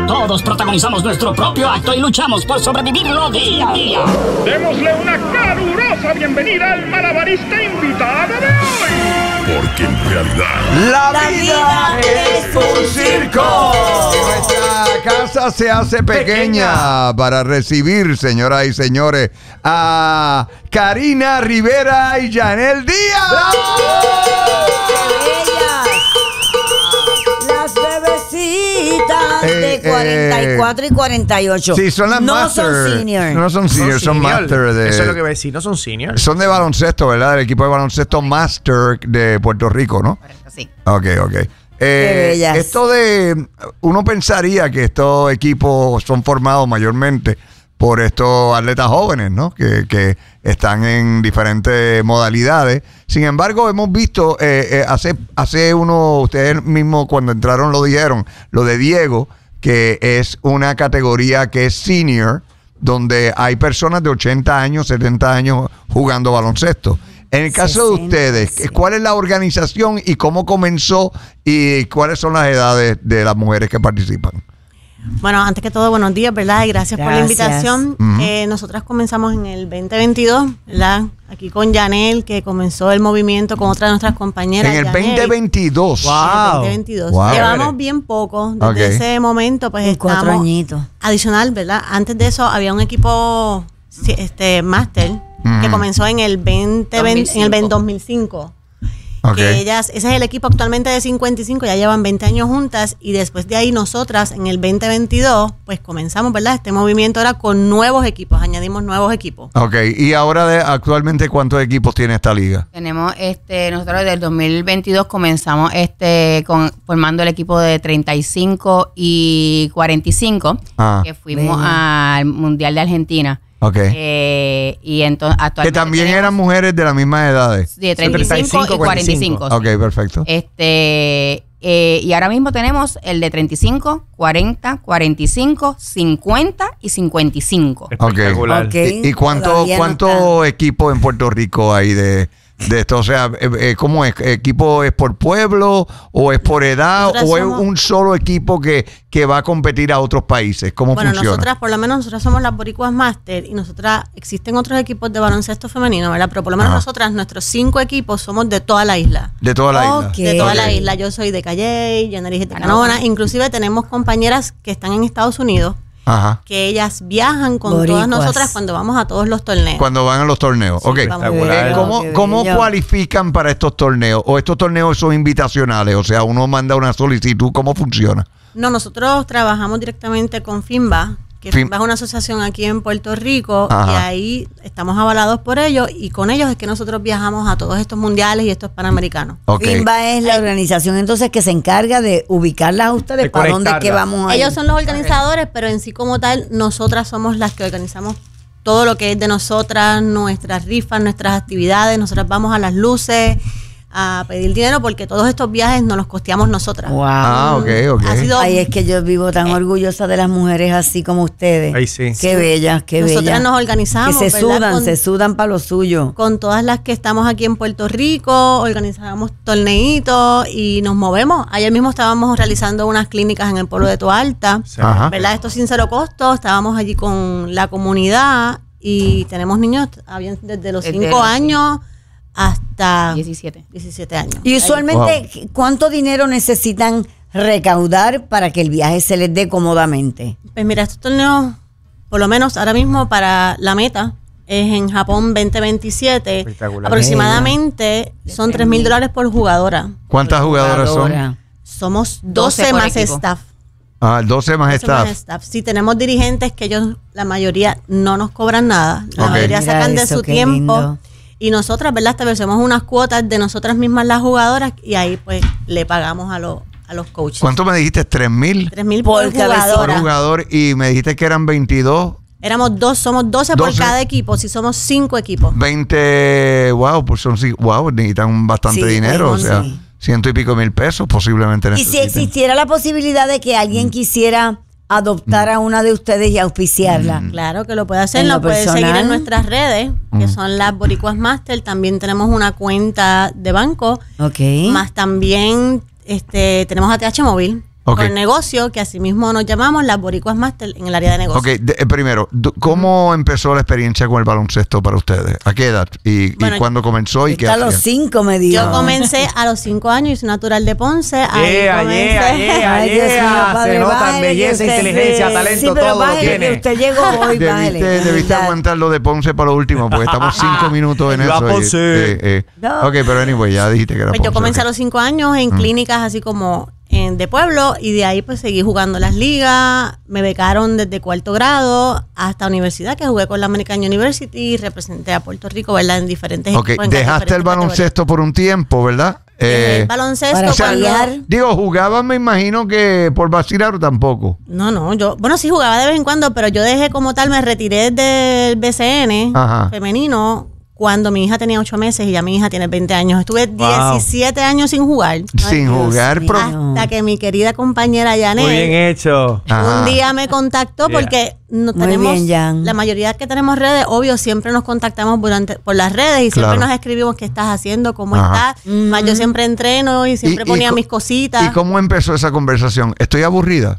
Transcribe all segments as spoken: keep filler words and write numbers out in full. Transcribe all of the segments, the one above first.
Todos protagonizamos nuestro propio acto y luchamos por sobrevivirlo día a día. Démosle una calurosa bienvenida al malabarista invitado de hoy. Porque en realidad La, la vida, vida es un circo. Nuestra casa se hace pequeña, pequeña para recibir, señoras y señores, a Karina Rivera y Yanel Díaz. Las bebecitas eh, de cuarenta y cuatro eh, y cuarenta y ocho. Sí, son las no master. Son senior. No son senior, son, son master. De, Eso es lo que voy a decir, no son senior. Son de baloncesto, ¿verdad? El equipo de baloncesto master de Puerto Rico, ¿no? Correcto, sí. Ok, ok. Eh, esto de, uno pensaría que estos equipos son formados mayormente por estos atletas jóvenes, ¿no? Que, que están en diferentes modalidades. Sin embargo, hemos visto eh, eh, hace hace uno, ustedes mismos cuando entraron lo dijeron, lo de Diego, que es una categoría que es senior, donde hay personas de ochenta años, setenta años jugando baloncesto. En el caso de ustedes, ¿cuál es la organización y cómo comenzó y cuáles son las edades de las mujeres que participan? Bueno, antes que todo, buenos días, ¿verdad? Y gracias, gracias. por la invitación. Uh-huh. eh, nosotras comenzamos en el veinte veintidós, ¿verdad? Aquí con Yanel, que comenzó el movimiento con otra de nuestras compañeras. En el Yanel. veinte veintidós. Wow. En el veinte veintidós. Wow. Llevamos bien poco. Desde okay. ese momento, pues estamos... Cuatro añitos. Adicional, ¿verdad? Antes de eso, había un equipo este máster uh-huh. que comenzó en el veinte veinte, en el dos mil cinco. Okay. Que ellas, ese es el equipo actualmente de cincuenta y cinco, ya llevan veinte años juntas y después de ahí nosotras en el veinte veintidós pues comenzamos, ¿verdad? Este movimiento ahora con nuevos equipos, añadimos nuevos equipos. Ok, y ahora de, actualmente ¿cuántos equipos tiene esta liga? Tenemos, este nosotros desde el dos mil veintidós comenzamos este con formando el equipo de treinta y cinco y cuarenta y cinco, ah. que fuimos Bien. al Mundial de Argentina. Okay. Eh, y entonces actualmente que también eran mujeres de las mismas edades. De treinta y cinco y cuarenta y cinco. Ok, perfecto. Este eh, y ahora mismo tenemos el de treinta y cinco, cuarenta, cuarenta y cinco, cincuenta y cincuenta y cinco. Espectacular. Okay. ¿Y, y cuánto cuánto equipos en Puerto Rico hay de de esto? O sea, eh, ¿cómo es? ¿Equipo es por pueblo o es por edad nosotras o somos, es un solo equipo que, que va a competir a otros países? ¿Cómo bueno, funciona? Bueno, nosotras, por lo menos nosotras somos las Boricuas Master y nosotras, existen otros equipos de baloncesto femenino, ¿verdad? Pero por lo menos Ajá. nosotras, nuestros cinco equipos somos de toda la isla. De toda la okay. isla. De toda okay. la isla. Yo soy de Calley, Yaneri es de Canóvana. Inclusive tenemos compañeras que están en Estados Unidos. Ajá. Que ellas viajan con Boricuas. Todas nosotras cuando vamos a todos los torneos. Cuando van a los torneos. Sí, ok. Eh, ¿Cómo, ¿cómo cualifican para estos torneos? ¿O estos torneos son invitacionales? O sea, uno manda una solicitud. ¿Cómo funciona? No, nosotros trabajamos directamente con FIMBA, que Fim- FIMBA es una asociación aquí en Puerto Rico. Ajá. Y ahí estamos avalados por ellos y con ellos es que nosotros viajamos a todos estos mundiales y estos panamericanos. Okay. FIMBA es la organización entonces que se encarga de ubicarlas a ustedes de para dónde es que vamos a ir. Ellos son los organizadores, okay. pero en sí como tal, nosotras somos las que organizamos todo lo que es de nosotras, nuestras rifas, nuestras actividades. Nosotras vamos a las luces a pedir dinero porque todos estos viajes nos los costeamos nosotras. Wow. Ah, ok, ok. Ha sido, Ay, es que yo vivo tan eh, orgullosa de las mujeres así como ustedes. Ay, sí. Qué sí. bellas, qué bellas. Nosotras nos organizamos. Que se ¿verdad? sudan, con, se sudan para lo suyo. Con todas las que estamos aquí en Puerto Rico, organizamos torneitos y nos movemos. Ayer mismo estábamos realizando unas clínicas en el pueblo de Toa Alta. Sí. ¿Verdad? Esto sin cero costo. Estábamos allí con la comunidad y tenemos niños desde los cinco años hasta diecisiete años. Y usualmente, wow. ¿cuánto dinero necesitan recaudar para que el viaje se les dé cómodamente? Pues mira, estos torneos, por lo menos ahora mismo para la meta, es en Japón veinte veintisiete. Aproximadamente Mira. son tres mil dólares por jugadora. ¿Cuántas jugadoras son? Somos doce más equipo. Staff. Ah, doce más doce staff. Más staff. Sí, tenemos dirigentes que ellos, la mayoría, no nos cobran nada. La okay. mayoría Mira sacan de eso, su tiempo. Lindo. Y nosotras, ¿verdad? Establecemos unas cuotas de nosotras mismas las jugadoras y ahí pues le pagamos a los a los coaches. ¿Cuánto me dijiste? ¿Tres mil? Tres mil por, por jugadora. Por jugador y me dijiste que eran veintidós. Éramos dos, somos doce, doce por cada equipo, si somos cinco equipos. veinte, wow, pues son, wow, necesitan bastante sí, dinero, bueno, o sea, sí. ciento y pico mil pesos posiblemente. Y si existiera la posibilidad de que alguien mm. quisiera adoptar a una de ustedes y auspiciarla. Mm. Claro que lo puede hacer, lo puede seguir en nuestras redes, mm. que son las Boricuas Master. También tenemos una cuenta de banco. Ok. Más también este tenemos A T H Móvil. Okay. Por negocio, que así mismo nos llamamos las Boricuas Master en el área de negocio. Ok, de, primero, ¿cómo empezó la experiencia con el baloncesto para ustedes? ¿A qué edad? ¿Y, bueno, y cuándo comenzó? ¿Y qué a los cinco me dijo. Yo comencé a los cinco años, hice natural de Ponce. Ahí yeah, comencé. Yeah, yeah, Ay, yeah. Mío, se notan belleza, usted, inteligencia, talento, sí, todo bájale, lo tiene. Que usted llegó hoy, debiste, debiste aguantar lo de Ponce para lo último, porque estamos cinco minutos en eso. Ponce. Y, eh, eh. No. Ok, pero anyway, ya dijiste que era pues Ponce. Yo comencé okay. a los cinco años en mm. clínicas así como en, de pueblo, y de ahí pues seguí jugando las ligas. Me becaron desde cuarto grado hasta universidad, que jugué con la American University y representé a Puerto Rico, ¿verdad? En diferentes okay. equipos. Dejaste el baloncesto por un tiempo, ¿verdad? Eh, el baloncesto, o sea, cuando, digo, jugaban, me imagino que por vacilar o tampoco. No, no, yo, bueno, sí jugaba de vez en cuando, pero yo dejé como tal, me retiré del B C N Ajá. femenino cuando mi hija tenía ocho meses y ya mi hija tiene veinte años. Estuve wow. diecisiete años sin jugar. Sin Ay, jugar. Pro... Hasta que mi querida compañera Janet. Muy bien hecho. Ajá. Un día me contactó yeah. porque no Muy tenemos, bien, Jan. La mayoría que tenemos redes, obvio, siempre nos contactamos durante, por las redes y claro. siempre nos escribimos qué estás haciendo, cómo Ajá. estás. Mm-hmm. Yo siempre entreno y siempre y, ponía y, mis cositas. ¿Y cómo empezó esa conversación? ¿Estoy aburrida?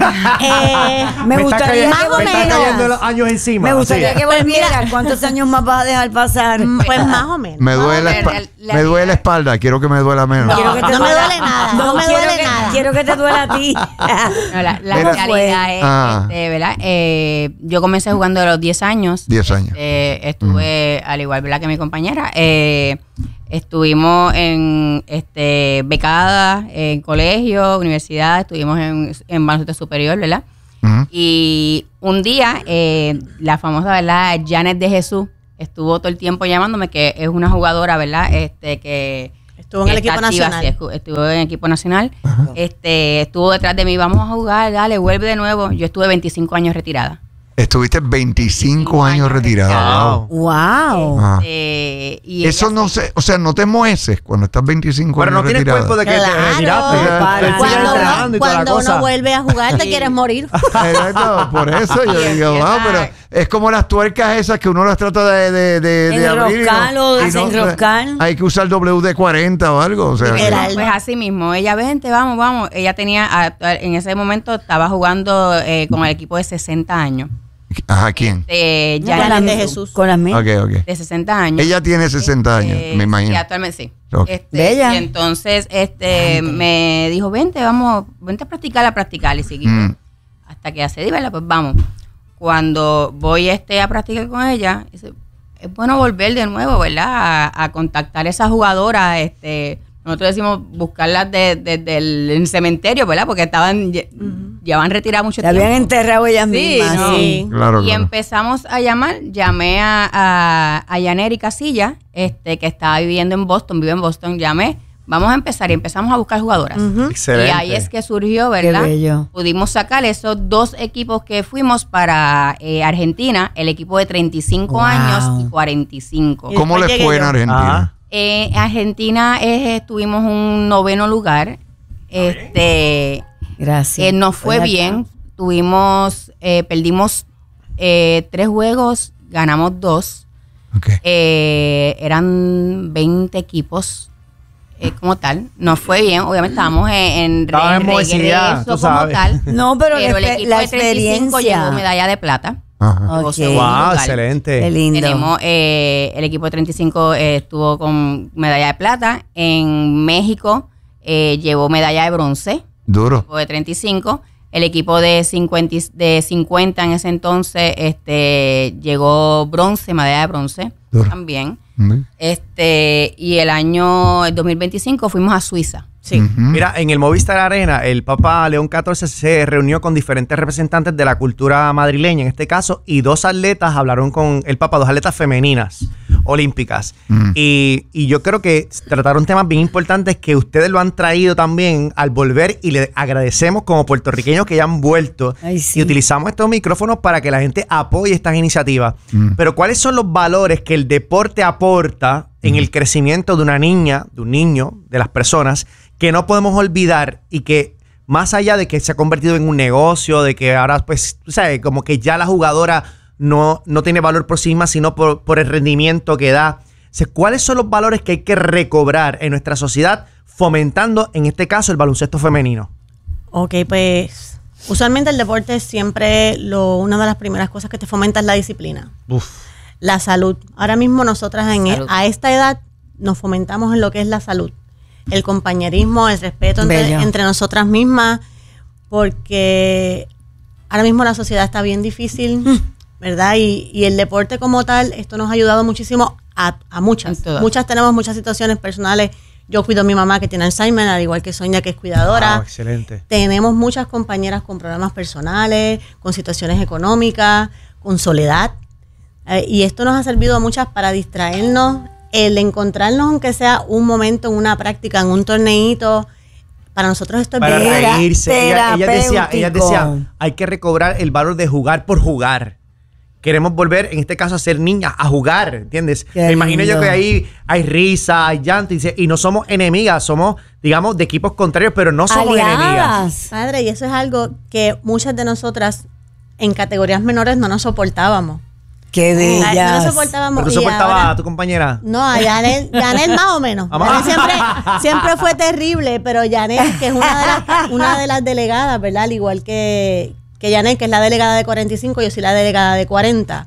eh, me, me gustaría más o menos. Me están cayendo los años encima. Me gustaría sí. que volviera. ¿Cuántos años más vas a dejar pasar? Pues más o menos. Me duele la, espa- la, me duele la espalda. Quiero que me duela menos. No, quiero que te no duela. me duele nada. No, no me quiero duele que, nada. Quiero que te duela a ti. No, la la realidad es, ah. este, ¿verdad? Eh, yo comencé jugando a los diez años. diez años. Eh, estuve, mm. al igual ¿verdad? que mi compañera, eh, estuvimos en este becadas en colegio, universidad, estuvimos en, en baloncesto superior, ¿verdad? Uh-huh. Y un día, eh, la famosa, ¿verdad? Janet de Jesús estuvo todo el tiempo llamándome, que es una jugadora, ¿verdad? Este que estuvo en el equipo activa, nacional. Sí, estuvo en el equipo nacional. Uh-huh. Este, estuvo detrás de mí, vamos a jugar, dale, vuelve de nuevo. Yo estuve veinticinco años retirada. Estuviste veinticinco años retirada. Wow. wow. Ah. Este, y Eso no sé, o sea, no te mueces cuando estás veinticinco pero años retirada. Pero no tienes cuerpo de que claro, te retiraste. Para, cuando uno, cuando uno vuelve a jugar, te sí. quieres morir. Exacto, por eso yo digo, wow, pero es como las tuercas esas que uno las trata de, de, de, de abrir. O desenroscar. No, hay que usar W D cuarenta o algo. O sea, que, pues así mismo, ella, vente, vamos, vamos. Ella tenía, en ese momento estaba jugando eh, con el equipo de sesenta años. Ajá, ¿quién? Eh, ya con las de Jesús. Con las mías. Okay, okay. De sesenta años. Ella tiene sesenta años, este, me imagino. Sí, actualmente sí. Okay. Este, Bella. Y entonces este me dijo, vente, vamos, vente a practicar, a practicar. Y seguí. Mm. Hasta que hace, ¿verdad? Pues vamos. Cuando voy este a practicar con ella, dice, es bueno volver de nuevo, ¿verdad? A, a contactar a esa jugadora, este... Nosotros decimos buscarlas desde de, de, el cementerio, ¿verdad? Porque estaban, uh-huh. llevaban retiradas mucho tiempo. Se habían enterrado ellas sí, mismas. ¿no? Sí, claro, y claro. empezamos a llamar, llamé a, a, a Yaneri Casilla, este, que estaba viviendo en Boston, vive en Boston, llamé, vamos a empezar y empezamos a buscar jugadoras. Uh-huh. Excelente. Y ahí es que surgió, ¿verdad? Qué bello. Pudimos sacar esos dos equipos que fuimos para eh, Argentina, el equipo de treinta y cinco wow. años y cuarenta y cinco. ¿Cómo les fue en Argentina? Ajá. Eh, Argentina eh, tuvimos un noveno lugar. Este, Gracias. Eh, nos fue bien. Tuvimos, eh, perdimos eh, tres juegos, ganamos dos. Okay. Eh, eran veinte equipos eh, como tal. Nos fue bien. Obviamente estábamos en, en, en regreso como sabes. tal. No, pero, pero la, el equipo la de treinta y cinco experiencia. llegó medalla de plata. Ajá. Okay. Wow, excelente. Qué lindo. Tenemos eh, el equipo de treinta y cinco eh, estuvo con medalla de plata. En México eh, llevó medalla de bronce. Duro. El equipo de treinta y cinco. El equipo de cincuenta, de cincuenta en ese entonces este llegó bronce, medalla de bronce. Duro. También. Uh-huh. Este, y el año el dos mil veinticinco fuimos a Suiza. Sí. Uh-huh. Mira, en el Movistar Arena, el Papa León catorce se reunió con diferentes representantes de la cultura madrileña, en este caso, y dos atletas hablaron con el Papa, dos atletas femeninas olímpicas. Uh-huh. Y, y yo creo que trataron temas bien importantes que ustedes lo han traído también al volver, y le agradecemos como puertorriqueños que ya han vuelto. Ay, sí. Y utilizamos estos micrófonos para que la gente apoye estas iniciativas. Uh-huh. Pero ¿cuáles son los valores que el deporte aporta en el crecimiento de una niña, de un niño, de las personas, que no podemos olvidar, y que más allá de que se ha convertido en un negocio, de que ahora, pues, tú sabes, como que ya la jugadora no, no tiene valor por sí misma, sino por, por el rendimiento que da? O sea, ¿cuáles son los valores que hay que recobrar en nuestra sociedad fomentando, en este caso, el baloncesto femenino? Ok, pues usualmente el deporte siempre lo, una de las primeras cosas que te fomenta es la disciplina. Uf. La salud. Ahora mismo nosotras en Salud. a esta edad nos fomentamos en lo que es la salud. El compañerismo, el respeto entre, entre nosotras mismas, porque ahora mismo la sociedad está bien difícil, ¿verdad? Y, y el deporte como tal, esto nos ha ayudado muchísimo a, a muchas. Muchas tenemos muchas situaciones personales. Yo cuido a mi mamá que tiene Alzheimer, al igual que Sonia, que es cuidadora. Wow, excelente. Tenemos muchas compañeras con problemas personales, con situaciones económicas, con soledad. Eh, y esto nos ha servido a muchas para distraernos, el encontrarnos, aunque sea un momento en una práctica, en un torneito. Para nosotros esto es para bien reírse. Ella, ella decía, ella decía, hay que recobrar el valor de jugar por jugar. Queremos volver, en este caso, a ser niñas, a jugar, ¿entiendes? Qué Me imagino lindo. Yo que ahí hay risa, hay llanto, y, dice, y no somos enemigas, somos, digamos, de equipos contrarios, pero no somos Aliadas. enemigas. Padre, y eso es algo que muchas de nosotras en categorías menores no nos soportábamos. Qué bella. No nos soportábamos. ¿Pero tú soportabas ahora, a tu compañera? No, a Janet, Janet más o menos. Janet siempre, siempre fue terrible, pero Janet, que es una de las, una de las delegadas, ¿verdad? Al igual que, que Janet, que es la delegada de cuarenta y cinco, yo soy la delegada de cuarenta.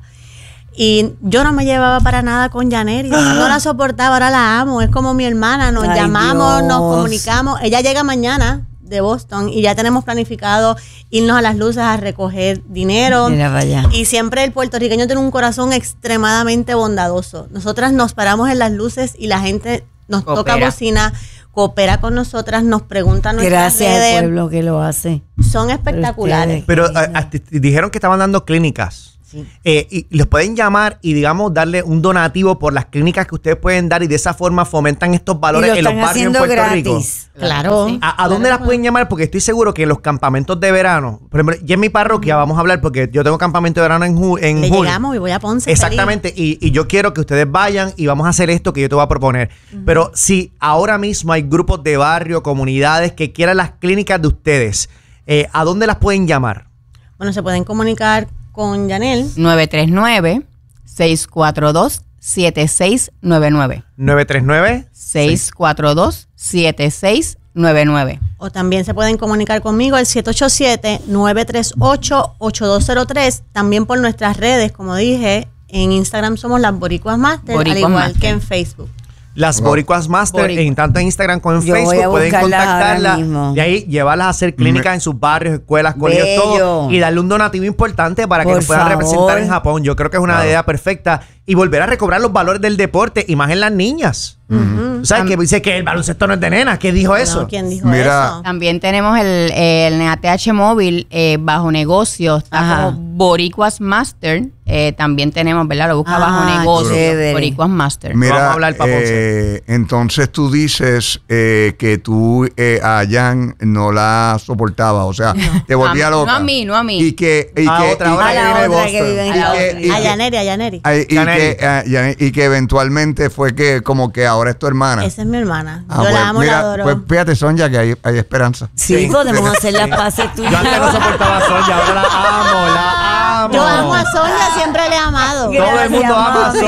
Y yo no me llevaba para nada con Janet, no la soportaba, ahora la amo, es como mi hermana, nos Ay, llamamos, Dios. nos comunicamos. Ella llega mañana de Boston y ya tenemos planificado irnos a las luces a recoger dinero. Y siempre el puertorriqueño tiene un corazón extremadamente bondadoso. Nosotras nos paramos en las luces y la gente nos coopera. toca bocina, coopera con nosotras, nos pregunta nuestras Gracias redes. al pueblo que lo hace. Son espectaculares. Pero a, a, dijeron que estaban dando clínicas. Sí. Eh, y los pueden llamar y, digamos, darle un donativo por las clínicas que ustedes pueden dar y de esa forma fomentan estos valores en los barrios en Puerto gratis. Rico. Claro. ¿A, a dónde claro. las pueden llamar? Porque estoy seguro que en los campamentos de verano, por ejemplo, ya en mi parroquia, vamos a hablar porque yo tengo campamento de verano en julio. En Le Jul. llegamos y voy a Ponce. Exactamente. Y, y yo quiero que ustedes vayan y vamos a hacer esto que yo te voy a proponer. Uh-huh. Pero si ahora mismo hay grupos de barrio, comunidades que quieran las clínicas de ustedes, eh, ¿a dónde las pueden llamar? Bueno, se pueden comunicar con Yanel. nueve tres nueve, seis cuatro dos, siete seis nueve nueve. nueve tres nueve, seis cuatro dos, siete seis nueve nueve. O también se pueden comunicar conmigo al siete ocho siete, nueve tres ocho, ocho dos cero tres. También por nuestras redes, como dije, en Instagram somos las Boricuas Master, Boricuas al igual Master. que en Facebook. Las Boricuas Master, Boricua. en tanto en Instagram como en Yo Facebook, pueden contactarla y ahí llevarlas a hacer clínicas en sus barrios, escuelas, colegios, todo, y darle un donativo importante para Por que nos puedan favor. representar en Japón. Yo creo que es una claro. idea perfecta y volver a recobrar los valores del deporte y más en las niñas. Uh-huh. ¿Sabes que dice que el baloncesto no es de nenas? ¿Quién dijo eso? No, ¿quién dijo Mira. eso? También tenemos el, el A T H móvil eh, bajo negocios, está Ajá. como Boricuas Master. Eh, también tenemos, ¿verdad? Lo busca ah, bajo negocios, Boricuas Master. Mira, vamos a hablar para eh, entonces tú dices eh, que tú eh, a Jan no la soportabas, o sea, no. te volvía a, loca. No a mí, no a mí. Y que, y a que, otra, y otra que, que viene de Boston. A Yaneri, a Yaneri. Y, y, que, uh, y que eventualmente fue que como que ahora es tu hermana. Esa es mi hermana. Ah, Yo pues, la amo, mira, la adoro. Pues fíjate, Sonia, que hay, hay esperanza. Sí, sí, podemos hacer las paces tuyas. Yo antes no soportaba a Sonia, ahora la amo, la amo. Yo amo a Sonia, siempre le he amado. Todo el mundo ama a Sonia.